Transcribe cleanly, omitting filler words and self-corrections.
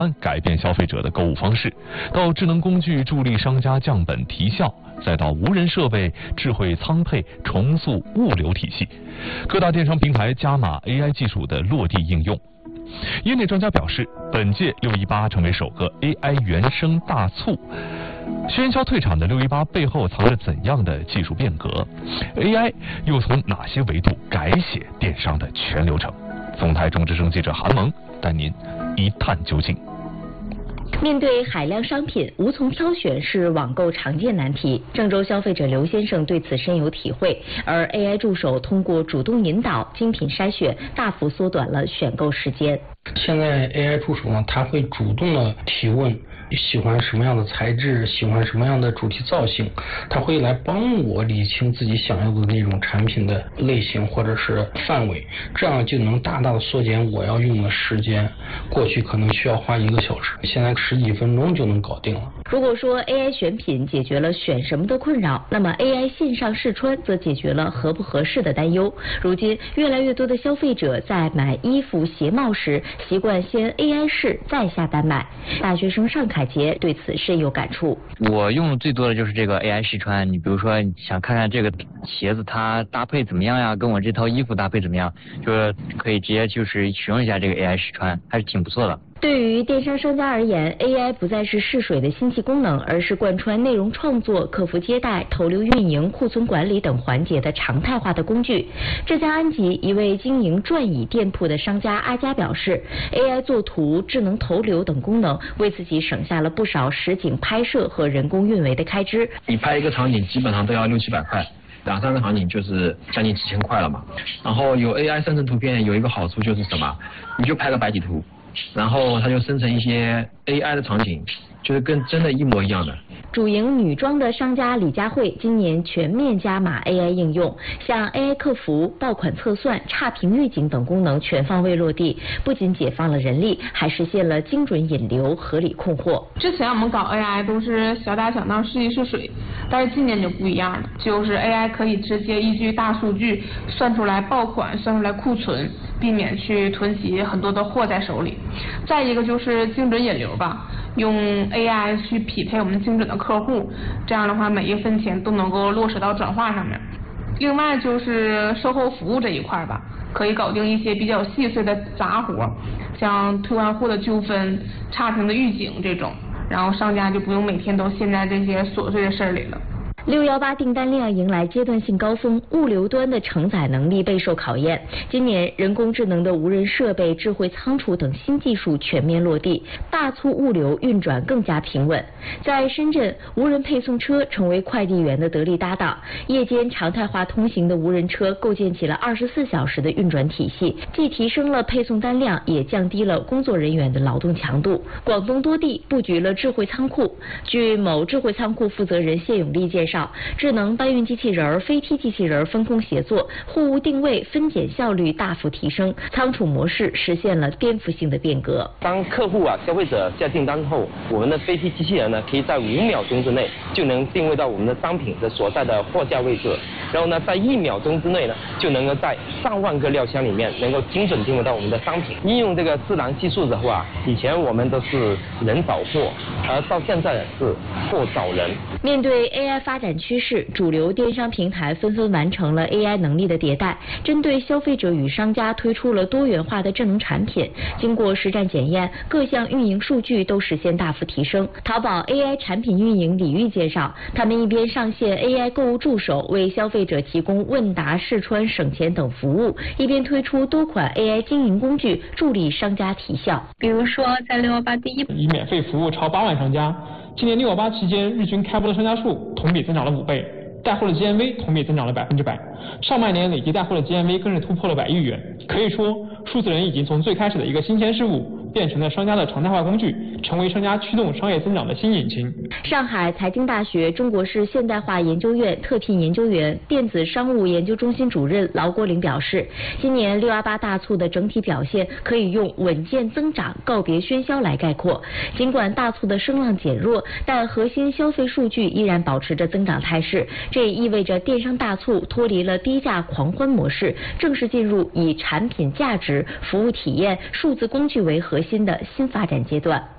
改变消费者的购物方式，到智能工具助力商家降本提效，再到无人设备、智慧仓配重塑物流体系，各大电商平台加码 AI 技术的落地应用。业内专家表示，本届618成为首个 AI 原生大促。喧嚣退场的618背后藏着怎样的技术变革 ？AI 又从哪些维度改写电商的全流程？总台中之声记者韩萌带您一探究竟。 面对海量商品，无从挑选是网购常见难题。郑州消费者刘先生对此深有体会，而 AI 助手通过主动引导、精品筛选，大幅缩短了选购时间。 现在 AI 助手呢，他会主动的提问，喜欢什么样的材质，喜欢什么样的主题造型，他会来帮我理清自己想要的那种产品的类型或者是范围，这样就能大大的缩减我要用的时间。过去可能需要花1个小时，现在10几分钟就能搞定了。 如果说 AI 选品解决了选什么的困扰，那么 AI 线上试穿则解决了合不合适的担忧。如今，越来越多的消费者在买衣服、鞋帽时，习惯先 AI 试再下单买。大学生尚凯杰对此深有感触。 我用的最多的就是这个 AI 试穿，你比如说你想看看这个鞋子它搭配怎么样呀，跟我这套衣服搭配怎么样，就是可以直接就是使用一下这个 AI 试穿，还是挺不错的。 对于电商商家而言 ，AI 不再是试水的新奇功能，而是贯穿内容创作、客服接待、投流运营、库存管理等环节的常态化的工具。浙江安吉一位经营转椅店铺的商家阿佳表示 ，AI 作图、智能投流等功能为自己省下了不少实景拍摄和人工运维的开支。 你拍一个场景基本上都要600-700块。2-3个场景就是将近几千块了嘛。然后有 AI 生成图片有一个好处就是什么，你就拍个白底图，然后它就生成一些 AI 的场景，就是跟真的一模一样的。 主营女装的商家李佳慧今年全面加码 AI 应用，像 AI 客服、爆款测算、差评预警等功能全方位落地，不仅解放了人力，还实现了精准引流、合理控货。 之前我们搞 AI 都是小打小闹、试一试水，但是今年就不一样了，就是 AI 可以直接依据大数据算出来爆款、算出来库存，避免去囤积很多的货在手里。再一个就是精准引流吧，用 AI 去匹配我们精准的客户，这样的话每一分钱都能够落实到转化上面。另外就是售后服务这一块吧，可以搞定一些比较细碎的杂活，像退换货的纠纷、差评的预警这种，然后商家就不用每天都陷在这些琐碎的事里了。 618订单量迎来阶段性高峰，物流端的承载能力备受考验。今年，人工智能的无人设备、智慧仓储等新技术全面落地，大促物流运转更加平稳。在深圳，无人配送车成为快递员的得力搭档，夜间常态化通行的无人车构建起了24小时的运转体系，既提升了配送单量，也降低了工作人员的劳动强度。广东多地布局了智慧仓库。据某智慧仓库负责人谢永利介绍，智能搬运机器人、飞梯机器人分工协作，货物定位分拣效率大幅提升，仓储模式实现了颠覆性的变革。 当客户消费者下订单后，我们的飞梯机器人呢，可以在5秒钟之内就能定位到我们的商品的所在的货架位置，然后呢，在1秒钟之内呢，就能够在上万个料箱里面能够精准定位到我们的商品。应用这个智能技术的话，以前我们都是人找货，而到现在是货找人。 面对 AI 发展趋势，主流电商平台纷纷完成了 AI 能力的迭代，针对消费者与商家推出了多元化的智能产品。经过实战检验，各项运营数据都实现大幅提升。淘宝 AI 产品运营李玉介绍，他们一边上线 AI 购物助手，为消费者提供问答、试穿、省钱等服务，一边推出多款 AI 经营工具，助力商家提效。 比如说，在618第一以免费服务超8万商家。今年618期间，日均开播的商家数同比增长了5倍，带货的 GMV 同比增长了100%，上半年累计带货的 GMV 更是突破了100亿元。可以说，数字人已经从最开始的一个新鲜事物，变成了商家的常态化工具，成为商家驱动商业增长的新引擎。 上海财经大学中国式现代化研究院特聘研究员、电子商务研究中心主任劳国林表示，今年618大促的整体表现可以用稳健增长、告别喧嚣来概括。尽管大促的声浪减弱，但核心消费数据依然保持着增长态势，这也意味着电商大促脱离了低价狂欢模式，正式进入以产品价值、服务体验、数字工具为核心的新发展阶段。